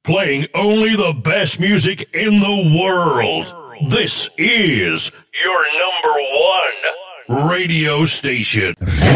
playing only the best music in the world. This is your number one radio station.